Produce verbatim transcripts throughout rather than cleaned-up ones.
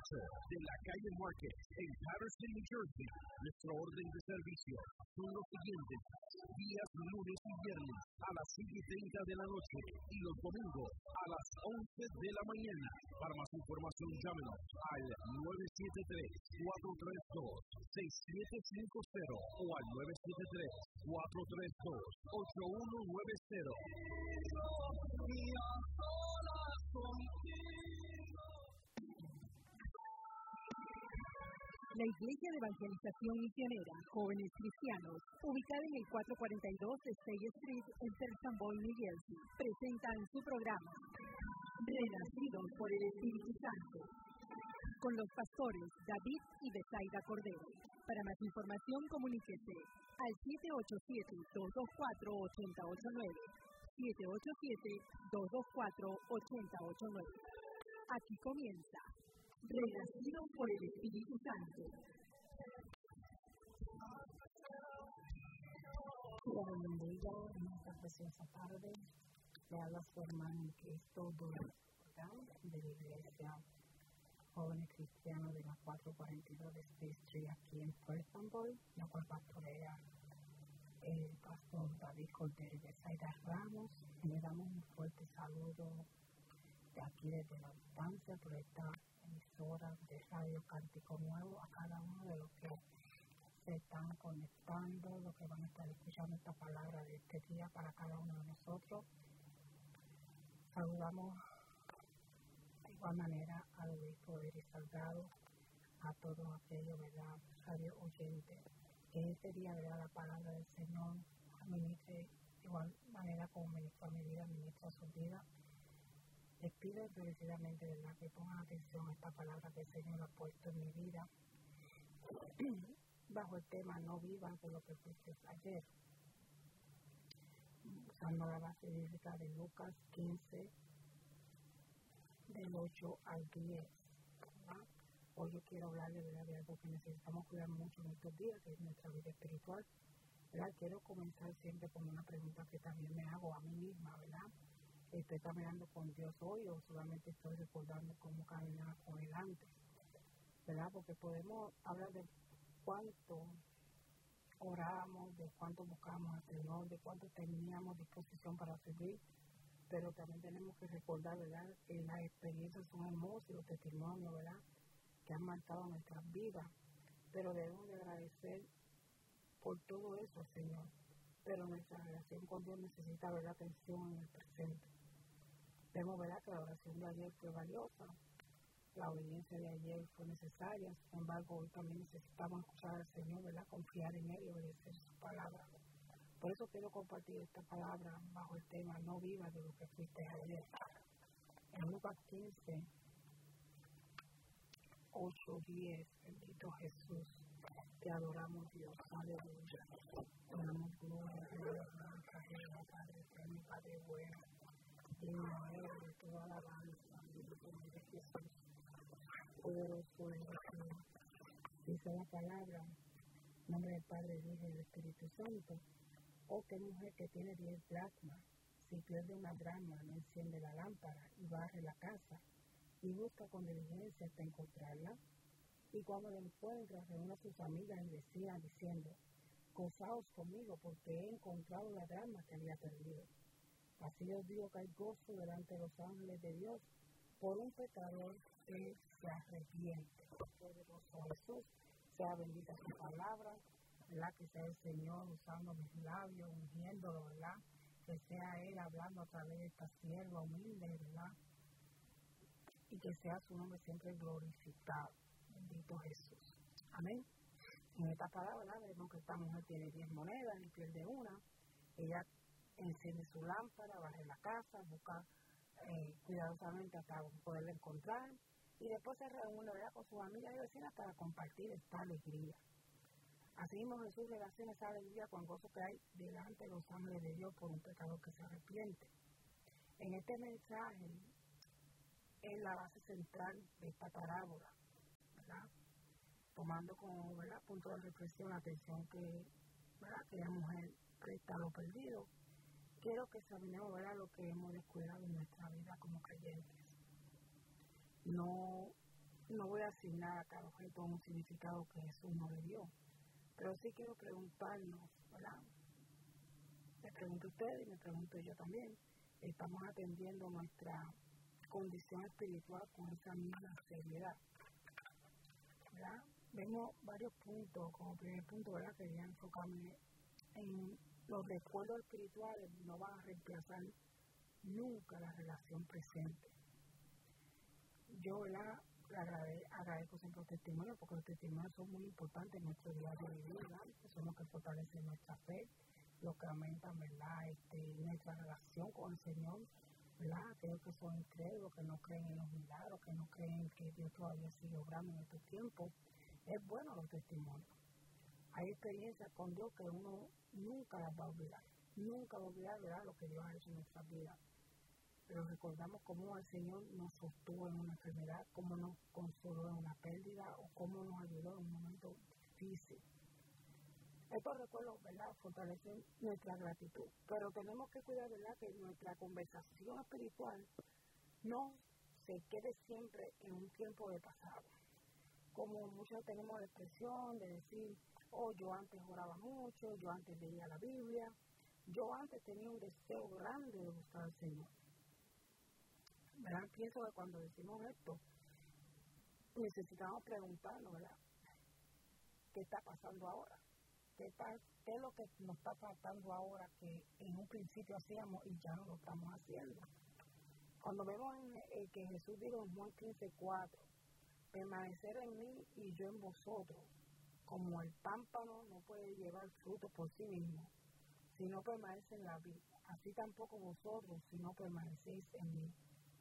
ocho de la calle Market en Paterson, New Jersey. Nuestro orden de servicio son los siguientes: días lunes y viernes a las cinco y treinta de la noche y los domingos a las once de la mañana. Para más información, llámenos al nueve siete tres, cuatro tres dos, seis siete cinco cero o al nueve siete tres, cuatro tres dos, ocho uno nueve cero. La Iglesia de Evangelización Misionera, Jóvenes Cristianos, ubicada en el cuatrocientos cuarenta y dos State Street en Terranbull, New Jersey, presentan su programa Renacidos por el Espíritu Santo, con los pastores David y Besaida Cordero. Para más información, comuníquese al siete ocho siete, dos dos cuatro, ocho cero ocho nueve, siete ocho siete, dos dos cuatro, ocho cero ocho nueve. Aquí comienza Renacidos por el Espíritu Santo. La bendiga en esta preciosa tarde. Le habla su hermano en Cristo de la Iglesia Jóvenes Cristianos de la cuatrocientos cuarenta y dos de State Street aquí en Terranbull, la cual pastorea el pastor David Cordero y Besaida Ramos. Le damos un fuerte saludo de aquí desde la distancia por esta emisora de Radio Cántico Nuevo, a cada uno de los que se están conectando, los que van a estar escuchando esta palabra de este día para cada uno de nosotros. Saludamos de igual manera al obispo Eric Salgado, a todos aquellos, ¿verdad?, radio oyentes, que este día, ¿verdad?, la palabra del Señor ministre de igual manera como ministra mi vida, ministra su vida. Les pido encarecidamente, ¿verdad?, que pongan atención a esta palabra que el Señor ha puesto en mi vida bajo el tema no vivan de lo que fuiste ayer, usando la base bíblica de Lucas quince del ocho al diez, ¿verdad? Hoy yo quiero hablarles, ¿verdad?, de algo que necesitamos cuidar mucho en estos días, que es nuestra vida espiritual, ¿verdad? Quiero comenzar siempre con una pregunta que también me hago a mí misma, ¿verdad? ¿Estoy caminando con Dios hoy o solamente estoy recordando cómo caminaba con Él antes? ¿Verdad? Porque podemos hablar de cuánto oramos, de cuánto buscamos al Señor, de cuánto teníamos disposición para servir, pero también tenemos que recordar, ¿verdad?, que las experiencias son hermosas y los testimonios, ¿verdad?, que han marcado nuestras vidas, pero debemos de agradecer por todo eso al Señor, pero nuestra relación con Dios necesita, ¿verdad?, atención en el presente. Vemos, ¿verdad?, que la oración de ayer fue valiosa, la obediencia de ayer fue necesaria, sin embargo, hoy también necesitamos escuchar al Señor, ¿verdad?, confiar en Él y obedecer su palabra. Por eso quiero compartir esta palabra bajo el tema no vivas de lo que fuiste ayer. En Lucas quince, ocho, diez, bendito Jesús, te adoramos Dios, aleluya. Te damos gloria, gloria, Padre eterno, Padre bueno. Digno eres de toda alabanza, bendito eres Jesús, poderoso es Jesús. Dice la palabra, en nombre del Padre, del Hijo y del Espíritu Santo. Oh, qué mujer que tiene diez dracmas, si pierde una dracma, no enciende la lámpara y barre la casa y busca con diligencia hasta encontrarla. Y cuando la encuentra, reúne a sus amigas y vecinas diciendo: gozaos conmigo, porque he encontrado la dracma que había perdido. Así os digo que hay gozo delante de los ángeles de Dios por un pecador que se arrepiente. Poderoso Jesús, sea bendita su palabra, ¿verdad?, que sea el Señor usando mis labios, ungiéndolo, ¿verdad?, que sea Él hablando a través de esta sierva humilde, ¿verdad?, y que sea su nombre siempre glorificado. Bendito Jesús. Amén. En esta palabra vemos que esta mujer tiene diez monedas y pierde una. Ella enciende su lámpara, barre la casa, busca eh, cuidadosamente hasta poderla encontrar y después se reúne, ¿verdad?, con sus amigas y vecinas para compartir esta alegría. Así mismo Jesús relaciona esa alegría con el gozo que hay delante de los ángeles de Dios por un pecador que se arrepiente. En este mensaje es la base central de esta parábola, ¿verdad?, tomando como, ¿verdad?, punto de reflexión la atención que, ¿verdad?, que la mujer presta a lo perdido. Quiero que examinemos, ¿verdad?, lo que hemos descuidado en nuestra vida como creyentes. No, no voy a asignar a cada objeto un significado que Jesús no le dio. Pero sí quiero preguntarnos, ¿verdad? Me pregunto usted y me pregunto yo también. Estamos atendiendo nuestra condición espiritual con esa misma seriedad, ¿verdad? Vemos varios puntos. Como primer punto, ¿verdad? Quería enfocarme en los recuerdos espirituales. No van a reemplazar nunca la relación presente. Yo, ¿verdad? Agrade, agradezco siempre los testimonios, porque los testimonios son muy importantes en nuestro día de vida, son los que fortalecen nuestra fe, los que aumentan, ¿verdad? Este, nuestra relación con el Señor, ¿verdad? Aquellos que son incrédulos, que no creen en los milagros, que no creen que Dios todavía sigue obrando en estos tiempos. Es bueno los testimonios. Hay experiencias con Dios que uno nunca las va a olvidar, nunca va a olvidar, ¿verdad?, lo que Dios ha hecho en nuestra vida. Pero recordamos cómo el Señor nos sostuvo en una enfermedad, cómo nos consoló en una pérdida o cómo nos ayudó en un momento difícil. Estos recuerdos, ¿verdad?, fortalecen nuestra gratitud. Pero tenemos que cuidar, ¿verdad?, que nuestra conversación espiritual no se quede siempre en un tiempo de pasado. Como muchos tenemos la expresión de decir, oh, yo antes oraba mucho, yo antes leía la Biblia, yo antes tenía un deseo grande de buscar al Señor. ¿Verdad? Pienso que cuando decimos esto, necesitamos preguntarnos, ¿verdad?, ¿qué está pasando ahora? ¿Qué, está, ¿Qué es lo que nos está faltando ahora que en un principio hacíamos y ya no lo estamos haciendo? Cuando vemos en, eh, que Jesús dijo en Juan quince cuatro, permanecer en mí y yo en vosotros, como el pámpano no puede llevar fruto por sí mismo, si no permanece en la vid, así tampoco vosotros, si no permanecéis en mí.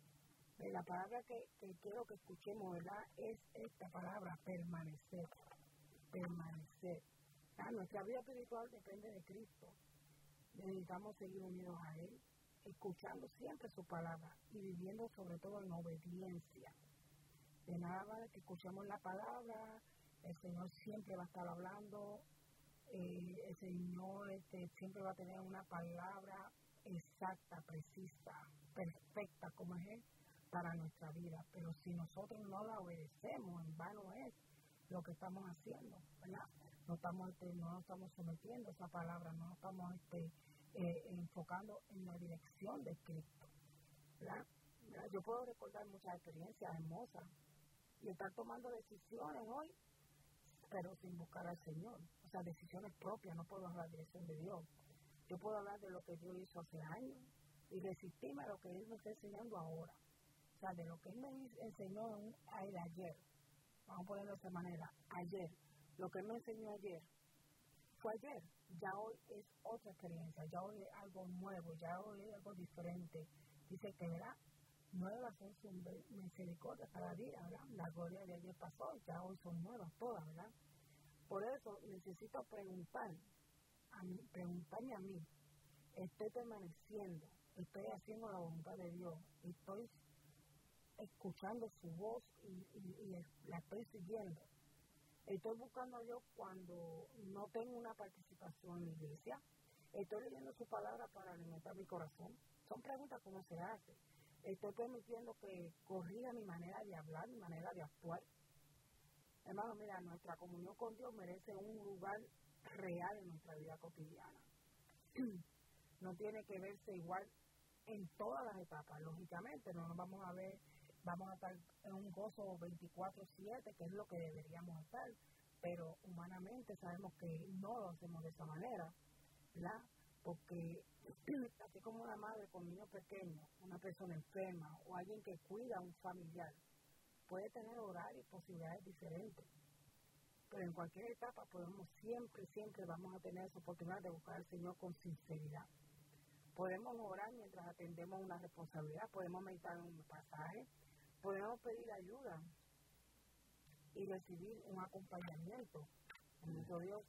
La palabra que, que quiero que escuchemos, ¿verdad?, es esta palabra, permanecer. Permanecer. Ah, nuestra vida espiritual depende de Cristo. Necesitamos seguir unidos a Él, escuchando siempre su palabra y viviendo sobre todo en obediencia. De nada vale que escuchemos la palabra, el Señor siempre va a estar hablando, eh, el Señor este, siempre va a tener una palabra exacta, precisa, perfecta como es Él, para nuestra vida, pero si nosotros no la obedecemos, en vano es lo que estamos haciendo, ¿verdad? No estamos, este, no nos estamos sometiendo a esa palabra, no nos estamos este, eh, enfocando en la dirección de Cristo, ¿verdad? ¿verdad? Yo puedo recordar muchas experiencias hermosas y estar tomando decisiones hoy, pero sin buscar al Señor, o sea, decisiones propias, no puedo hablar de la dirección de Dios. Yo puedo hablar de lo que Dios hizo hace años y resistirme a lo que Él me está enseñando ahora. O sea, de lo que Él me enseñó a él ayer, vamos a ponerlo de esa manera, ayer, lo que Él me enseñó ayer, fue ayer, ya hoy es otra experiencia, ya hoy es algo nuevo, ya hoy es algo diferente. Dice que, ¿verdad?, nuevas son sus misericordias cada día, ¿verdad? La gloria de ayer pasó, ya hoy son nuevas todas, ¿verdad? Por eso necesito preguntar, a mí, preguntarme a mí, ¿estoy permaneciendo? ¿Estoy haciendo la voluntad de Dios? ¿Estoy escuchando su voz y, y, y la estoy siguiendo? Estoy buscando a Dios cuando no tengo una participación en la iglesia. Estoy leyendo su palabra para alimentar mi corazón. Son preguntas que uno se hace. Estoy permitiendo que corrija mi manera de hablar, mi manera de actuar. Hermano, mira, nuestra comunión con Dios merece un lugar real en nuestra vida cotidiana. No tiene que verse igual en todas las etapas. Lógicamente, no nos vamos a ver, vamos a estar en un gozo veinticuatro siete, que es lo que deberíamos estar, pero humanamente sabemos que no lo hacemos de esa manera, ¿verdad? Porque así como una madre con niños pequeños, una persona enferma o alguien que cuida a un familiar, puede tener horarios y posibilidades diferentes, pero en cualquier etapa podemos siempre, siempre vamos a tener esa oportunidad de buscar al Señor con sinceridad. Podemos orar mientras atendemos una responsabilidad, podemos meditar en un pasaje, podemos pedir ayuda y recibir un acompañamiento. Nuestro Dios,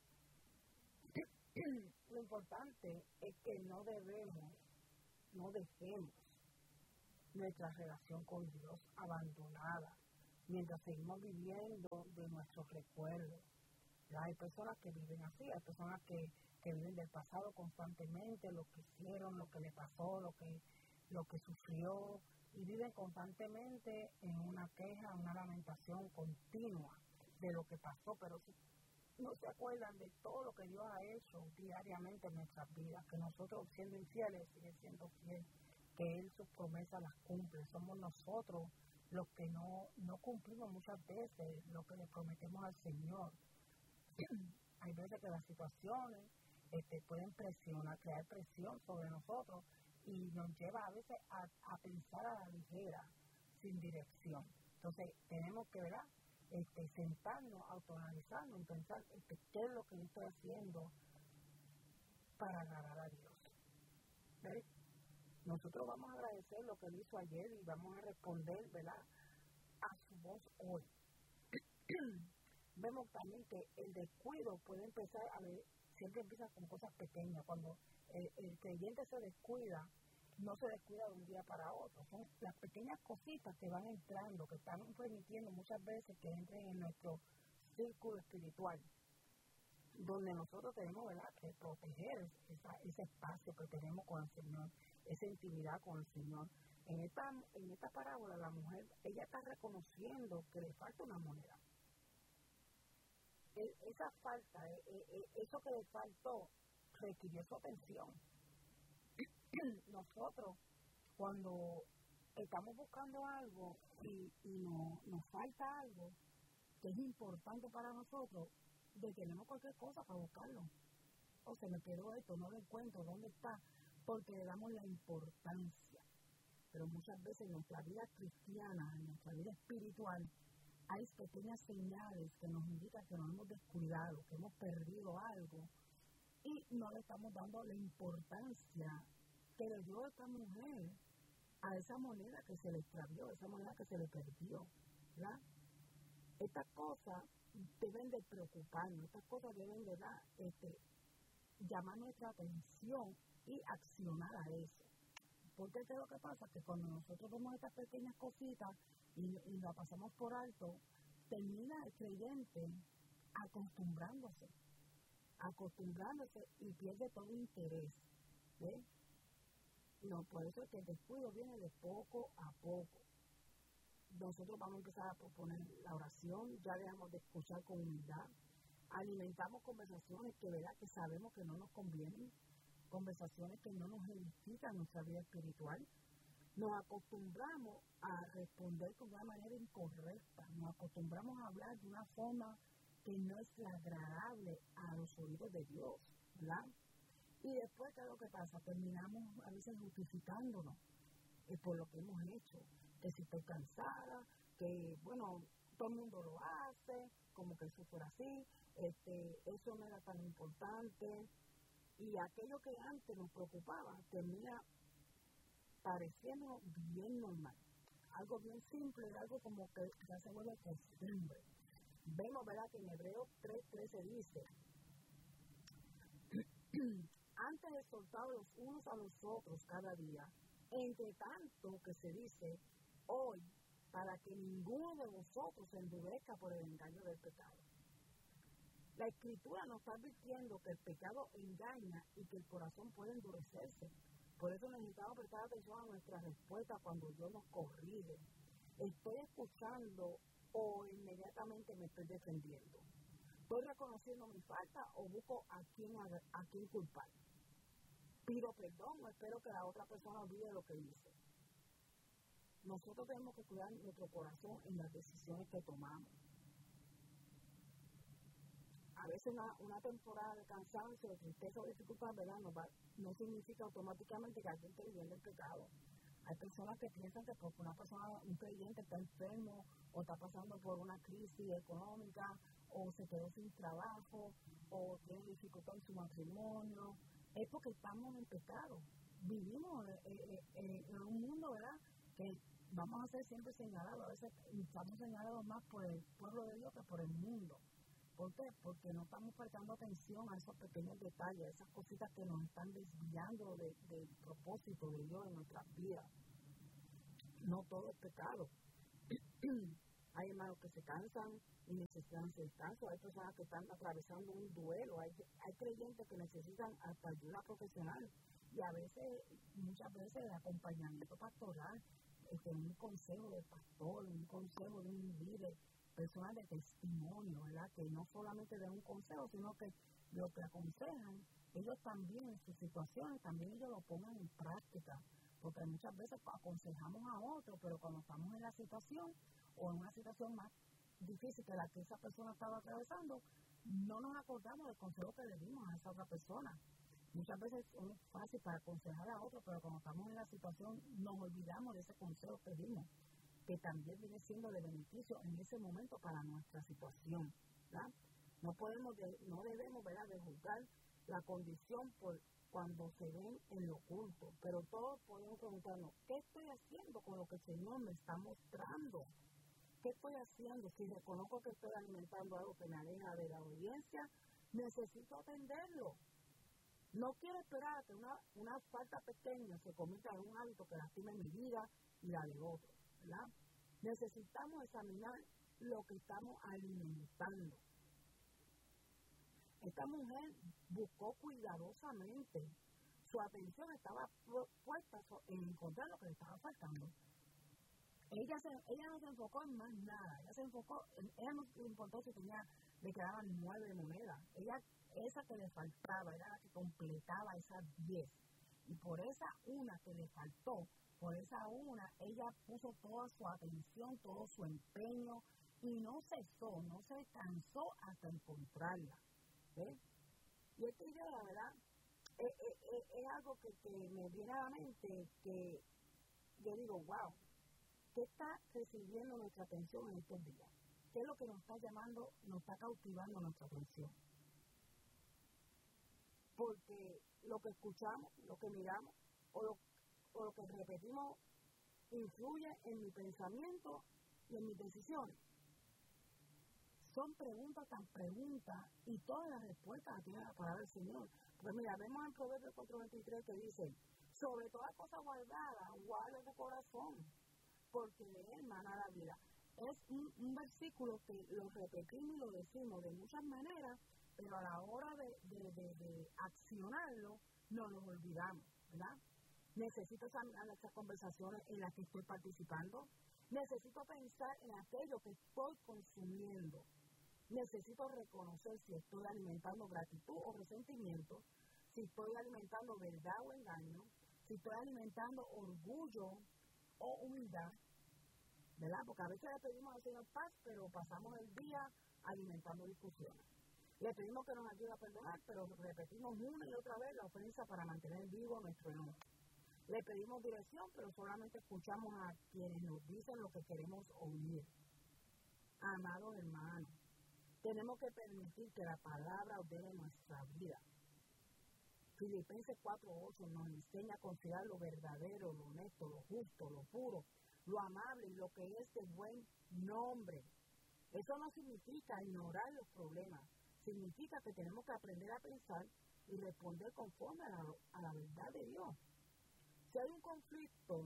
lo importante es que no debemos, no dejemos nuestra relación con Dios abandonada mientras seguimos viviendo de nuestros recuerdos. ¿Verdad? Hay personas que viven así, hay personas que, que viven del pasado constantemente, lo que hicieron, lo que le pasó, lo que, lo que sufrió, y viven constantemente en una queja, una lamentación continua de lo que pasó, pero si no se acuerdan de todo lo que Dios ha hecho diariamente en nuestras vidas, que nosotros siendo infieles sigue siendo fiel, que Él sus promesas las cumple. Somos nosotros los que no, no cumplimos muchas veces lo que le prometemos al Señor. Hay veces que las situaciones este, pueden presionar, crear presión sobre nosotros y nos lleva a veces a, a pensar a la ligera, sin dirección. Entonces tenemos que, ¿verdad? Este, sentarnos, autoanalizarnos y pensar este, qué es lo que yo estoy haciendo para agradar a Dios. ¿Ves? Nosotros vamos a agradecer lo que Él hizo ayer y vamos a responder, ¿verdad?, a su voz hoy. Vemos también que el descuido puede empezar a ver, siempre empieza con cosas pequeñas. Cuando el, el creyente se descuida, no se descuida de un día para otro. Son las pequeñas cositas que van entrando, que están permitiendo muchas veces que entren en nuestro círculo espiritual, donde nosotros tenemos, ¿verdad?, que proteger esa, ese espacio que tenemos con el Señor, esa intimidad con el Señor. En esta, en esta parábola, la mujer, ella está reconociendo que le falta una moneda. El, esa falta, eh, eh, eso que le faltó, requirió su atención. Nosotros, cuando estamos buscando algo y, y no, nos falta algo que es importante para nosotros, detenemos cualquier cosa para buscarlo. O se me quedó esto, no lo encuentro, ¿dónde está? Porque le damos la importancia. Pero muchas veces en nuestra vida cristiana, en nuestra vida espiritual, hay pequeñas señales que nos indican que nos hemos descuidado, que hemos perdido algo y no le estamos dando la importancia que le dio esta mujer a esa moneda que se le extravió, esa moneda que se le perdió, ¿verdad? Estas cosas deben de preocuparnos, estas cosas deben de dar, este, llamar nuestra atención y accionar a eso. Porque ¿qué es lo que pasa? Que cuando nosotros vemos estas pequeñas cositas y, y la pasamos por alto, termina el creyente acostumbrándose, acostumbrándose y pierde todo interés. ¿Ves? No, por eso es que el descuido viene de poco a poco. Nosotros vamos a empezar a proponer la oración, ya dejamos de escuchar con humildad, alimentamos conversaciones que, ¿verdad?, que sabemos que no nos convienen, conversaciones que no nos edifican nuestra vida espiritual. Nos acostumbramos a responder de una manera incorrecta, nos acostumbramos a hablar de una forma que no es agradable a los oídos de Dios, ¿verdad? Y después, ¿qué es lo que pasa? Terminamos a veces justificándonos eh, por lo que hemos hecho, que si estoy cansada, que, bueno, todo el mundo lo hace, como que eso fuera así, este, eso no era tan importante. Y aquello que antes nos preocupaba termina pareciendo bien normal. Algo bien simple, algo como que ya se vuelve costumbre. Vemos, ¿verdad?, que en Hebreos tres trece dice, antes exhortados los unos a los otros cada día, entre tanto que se dice hoy, para que ninguno de vosotros se endurezca por el engaño del pecado. La Escritura nos está advirtiendo que el pecado engaña y que el corazón puede endurecerse. Por eso necesitamos prestar atención a nuestra respuesta cuando Dios nos corrige. ¿Estoy escuchando o inmediatamente me estoy defendiendo? ¿Estoy reconociendo mi falta o busco a quién, a, a quién culpar? ¿Pido perdón o espero que la otra persona olvide lo que hice? Nosotros tenemos que cuidar nuestro corazón en las decisiones que tomamos. A veces una, una temporada de cansancio, de tristeza o dificultad, ¿verdad?, no, va, no significa automáticamente que alguien esté viviendo el pecado. Hay personas que piensan que porque una persona, un creyente está enfermo o está pasando por una crisis económica o se quedó sin trabajo o tiene dificultad en su matrimonio, es porque estamos en pecado. Vivimos eh, eh, en un mundo, ¿verdad?, que vamos a ser siempre señalados. A veces estamos señalados más por el pueblo de Dios que por el mundo. ¿Por qué? Porque no estamos prestando atención a esos pequeños detalles, a esas cositas que nos están desviando de, del propósito de Dios en nuestras vidas. No todo es pecado. Hay hermanos que se cansan y necesitan descanso. Hay personas que están atravesando un duelo. Hay, hay creyentes que necesitan hasta ayuda profesional. Y a veces, muchas veces, el acompañamiento pastoral este, un consejo de pastor, un consejo de un líder, personas de testimonio, ¿verdad? Que no solamente den un consejo, sino que lo que aconsejan, ellos también en sus situaciones, también ellos lo pongan en práctica. Porque muchas veces aconsejamos a otros, pero cuando estamos en la situación o en una situación más difícil que la que esa persona estaba atravesando, no nos acordamos del consejo que le dimos a esa otra persona. Muchas veces es fácil para aconsejar a otro, pero cuando estamos en la situación nos olvidamos de ese consejo que dimos, que también viene siendo de beneficio en ese momento para nuestra situación, ¿verdad? No podemos, de, no debemos, ¿verdad?, de juzgar la condición por cuando se ven en lo oculto, pero todos podemos preguntarnos, ¿qué estoy haciendo con lo que el Señor me está mostrando? ¿Qué estoy haciendo? Si reconozco que estoy alimentando algo que me aleja de la obediencia, necesito atenderlo. No quiero esperar a que una, una falta pequeña se convierta en un hábito que lastime mi vida y la de otros, ¿verdad? Necesitamos examinar lo que estamos alimentando. Esta mujer buscó cuidadosamente, su atención estaba puesta en encontrar lo que le estaba faltando. Ella, se, ella no se enfocó en más nada, ella se enfocó, en, ella no le importó si tenía, le quedaban nueve monedas, ella, esa que le faltaba, era la que completaba esas diez, y por esa una que le faltó, por esa una, ella puso toda su atención, todo su empeño, y no cesó, no se cansó hasta encontrarla. ¿Ves? Y esta idea, ¿verdad? Es, es, es, es algo que, que me viene a la mente, que yo digo, wow, ¿qué está recibiendo nuestra atención en estos días? ¿Qué es lo que nos está llamando, nos está cautivando nuestra atención? Porque lo que escuchamos, lo que miramos, o lo, o lo que repetimos, influye en mi pensamiento y en mis decisiones. Son preguntas tan preguntas y todas las respuestas las tiene la palabra del Señor. Pues mira, vemos en Proverbios cuatro veintitrés que dice, sobre toda cosa guardada, guarda tu corazón, porque de él mana la vida. Es un, un versículo que lo repetimos y lo decimos de muchas maneras, pero a la hora de, de, de, de accionarlo, no nos olvidamos, ¿verdad? Necesito examinar estas conversaciones en las que estoy participando. Necesito pensar en aquello que estoy consumiendo. Necesito reconocer si estoy alimentando gratitud o resentimiento, si estoy alimentando verdad o engaño, si estoy alimentando orgullo o humildad, ¿verdad? Porque a veces le pedimos al Señor paz, pero pasamos el día alimentando discusiones. Le pedimos que nos ayude a perdonar, pero repetimos una y otra vez la ofensa para mantener vivo nuestro enojo. Le pedimos dirección, pero solamente escuchamos a quienes nos dicen lo que queremos oír. Amados hermanos, tenemos que permitir que la palabra ordene nuestra vida. Filipenses cuatro ocho nos enseña a considerar lo verdadero, lo honesto, lo justo, lo puro, lo amable y lo que es de buen nombre. Eso no significa ignorar los problemas, significa que tenemos que aprender a pensar y responder conforme a la, a la verdad de Dios. Si hay un conflicto,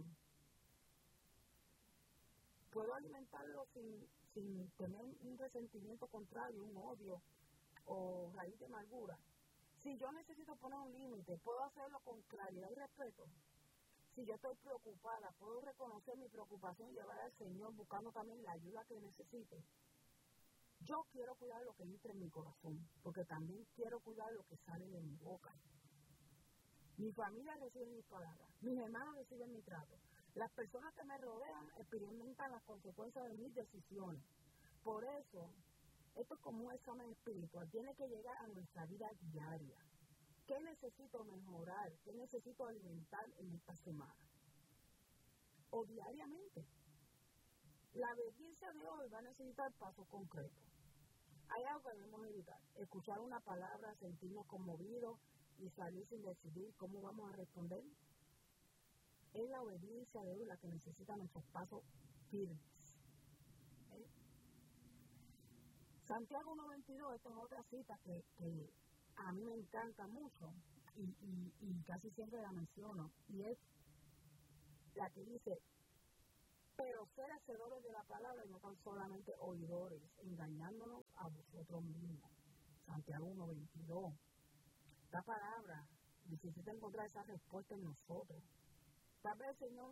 puedo alimentarlo sin, sin tener un resentimiento contrario, un odio o raíz de amargura. Si yo necesito poner un límite, puedo hacerlo con claridad y respeto. Si yo estoy preocupada, puedo reconocer mi preocupación y llevar al Señor buscando también la ayuda que necesite. Yo quiero cuidar lo que entra en mi corazón, porque también quiero cuidar lo que sale de mi boca. Mi familia recibe mis palabras, mis hermanos reciben mi trato. Las personas que me rodean experimentan las consecuencias de mis decisiones. Por eso, esto es como un examen espiritual, tiene que llegar a nuestra vida diaria. ¿Qué necesito mejorar? ¿Qué necesito alimentar en esta semana? O diariamente. La obediencia de hoy va a necesitar pasos concretos. Hay algo que debemos evitar. Escuchar una palabra, sentirnos conmovidos y salir sin decidir cómo vamos a responder. Es la obediencia de hoy la que necesita nuestros pasos firmes. ¿Eh? Santiago uno veintidós, esta es otra cita que, que a mí me encanta mucho y, y, y casi siempre la menciono, y es la que dice, pero ser hacedores de la palabra y no tan solamente oidores, engañándonos a vosotros mismos. Santiago uno veintidós. Esta palabra necesita encontrar esa respuesta en nosotros. Tal vez el Señor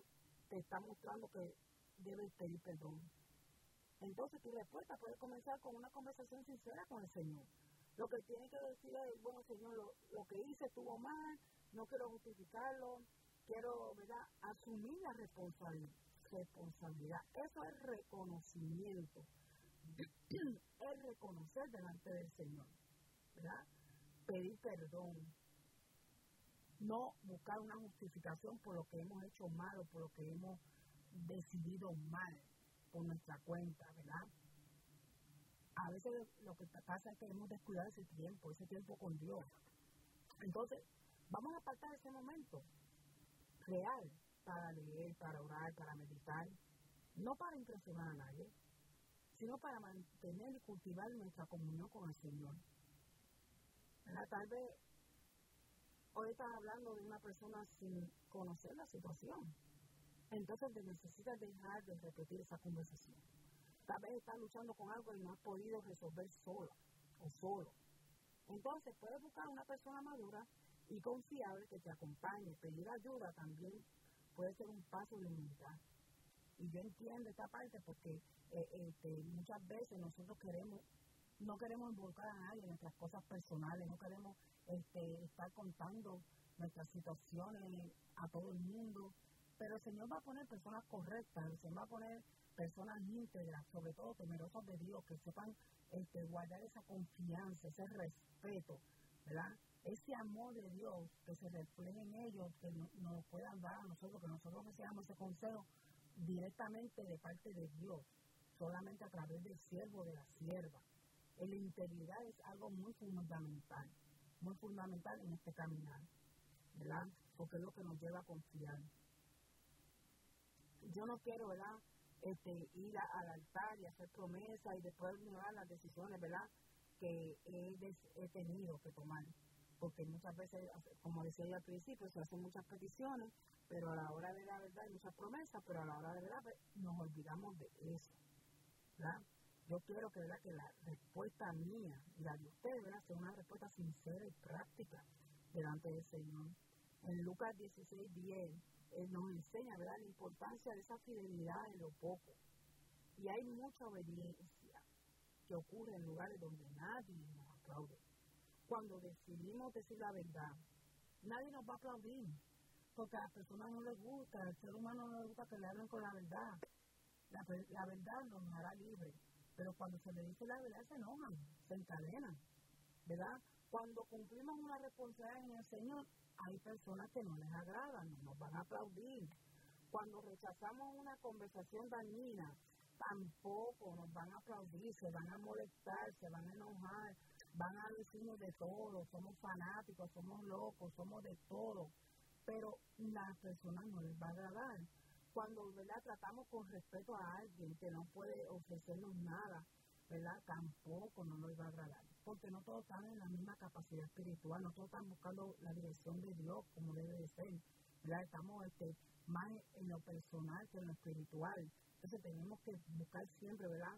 te está mostrando que debes pedir perdón. Entonces tu respuesta puede comenzar con una conversación sincera con el Señor. Lo que tiene que decir es, bueno, Señor, lo, lo que hice estuvo mal, no quiero justificarlo, quiero, ¿verdad?, asumir la responsabilidad. responsabilidad. Eso es reconocimiento. Es reconocer delante del Señor, ¿verdad? Pedir perdón. No buscar una justificación por lo que hemos hecho mal o por lo que hemos decidido mal por nuestra cuenta, ¿verdad? A veces lo que pasa es que hemos descuidado ese tiempo, ese tiempo con Dios. Entonces, vamos a apartar ese momento real para leer, para orar, para meditar, no para impresionar a nadie, sino para mantener y cultivar nuestra comunión con el Señor. ¿Verdad? Tal vez hoy estás hablando de una persona sin conocer la situación. Entonces necesitas dejar de repetir esa conversación. Tal vez estás luchando con algo y no has podido resolver sola o solo. Entonces puedes buscar una persona madura y confiable que te acompañe. Pedir ayuda también puede ser un paso de humildad. Y yo entiendo esta parte porque eh, este, muchas veces nosotros queremos, no queremos involucrar a nadie en nuestras cosas personales, no queremos este, estar contando nuestras situaciones a todo el mundo. Pero el Señor va a poner personas correctas, el Señor va a poner personas íntegras, sobre todo temerosas de Dios, que sepan este, guardar esa confianza, ese respeto, ¿verdad? Ese amor de Dios que se refleje en ellos, que no, nos puedan dar a nosotros, que nosotros recibamos ese consejo directamente de parte de Dios, solamente a través del siervo o de la sierva. La integridad es algo muy fundamental, muy fundamental en este caminar, ¿verdad? Porque es lo que nos lleva a confiar. Yo no quiero, ¿verdad?, este, ir a, al altar y hacer promesas y después ignorar las decisiones, ¿verdad?, que he, des, he tenido que tomar. Porque muchas veces, como decía yo al principio, se hacen muchas peticiones, pero a la hora de la verdad hay muchas promesas, pero a la hora de la verdad nos olvidamos de eso, ¿verdad? Yo quiero que, ¿verdad?, que la respuesta mía y la de ustedes, ¿verdad?, sea una respuesta sincera y práctica delante del Señor. En Lucas dieciséis diez eh, nos enseña, ¿verdad?, la importancia de esa fidelidad en lo poco. Y hay mucha obediencia que ocurre en lugares donde nadie nos aplaude. Cuando decidimos decir la verdad, nadie nos va a aplaudir, porque a las personas no les gusta, al ser humano no le gusta que le hablen con la verdad. La, la verdad nos hará libres, pero cuando se le dice la verdad se enojan, se encadenan, ¿verdad? Cuando cumplimos una responsabilidad en el Señor, hay personas que no les agradan, no nos van a aplaudir. Cuando rechazamos una conversación dañina, tampoco nos van a aplaudir, se van a molestar, se van a enojar, van a decirnos de todo, somos fanáticos, somos locos, somos de todo, pero las personas no les va a agradar. Cuando, ¿verdad?, tratamos con respeto a alguien que no puede ofrecernos nada, ¿verdad?, tampoco no nos va a agradar, porque no todos están en la misma capacidad espiritual, no todos están buscando la dirección de Dios como debe de ser, ¿verdad? Estamos este, más en lo personal que en lo espiritual, entonces tenemos que buscar siempre, ¿verdad?,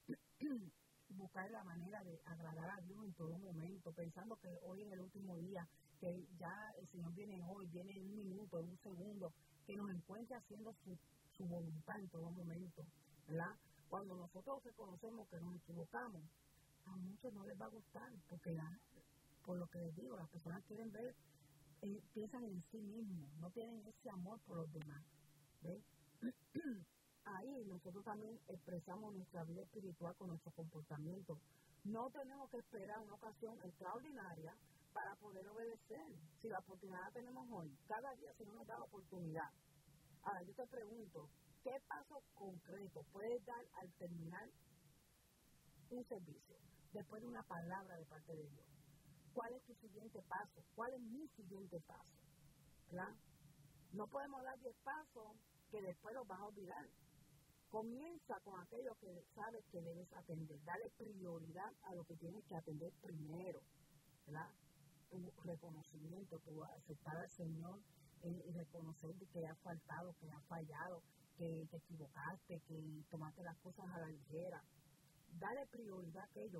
buscar la manera de agradar a Dios en todo momento, pensando que hoy es el último día, que ya el Señor viene hoy, viene en un minuto, en un segundo, que nos encuentre haciendo su, su voluntad en todo momento, ¿verdad? Cuando nosotros reconocemos que nos equivocamos, a muchos no les va a gustar, porque la, por lo que les digo, las personas quieren ver, eh, piensan en sí mismos, no tienen ese amor por los demás, ¿ves? Ahí nosotros también expresamos nuestra vida espiritual con nuestro comportamiento. No tenemos que esperar una ocasión extraordinaria para poder obedecer. Si la oportunidad la tenemos hoy, cada día se nos da la oportunidad. Ahora, yo te pregunto, ¿qué paso concreto puedes dar al terminar un servicio, después de una palabra de parte de Dios? ¿Cuál es tu siguiente paso? ¿Cuál es mi siguiente paso? ¿Verdad? No podemos dar diez pasos que después los vas a olvidar. Comienza con aquello que sabes que debes atender. Dale prioridad a lo que tienes que atender primero, ¿verdad? Tu reconocimiento, tu aceptar al Señor eh, y reconocer que has faltado, que has fallado, que te equivocaste, que tomaste las cosas a la ligera. Dale prioridad a aquello